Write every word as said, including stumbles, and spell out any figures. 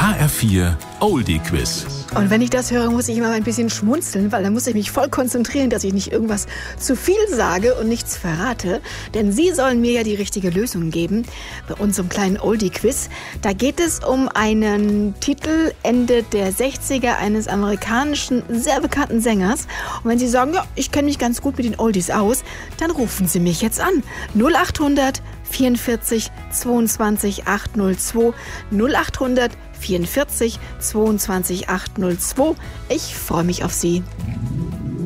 H R vier Oldie Quiz. Und wenn ich das höre, muss ich immer ein bisschen schmunzeln, weil dann muss ich mich voll konzentrieren, dass ich nicht irgendwas zu viel sage und nichts verrate. Denn Sie sollen mir ja die richtige Lösung geben bei unserem kleinen Oldie-Quiz. Da geht es um einen Titel Ende der sechziger eines amerikanischen, sehr bekannten Sängers. Und wenn Sie sagen, ja, ich kenne mich ganz gut mit den Oldies aus, dann rufen Sie mich jetzt an. null acht hundert vierundvierzig zweiundzwanzig achthundertzwei null acht hundert vierundvierzig zweiundzwanzig achthundertzwei. Ich freue mich auf Sie.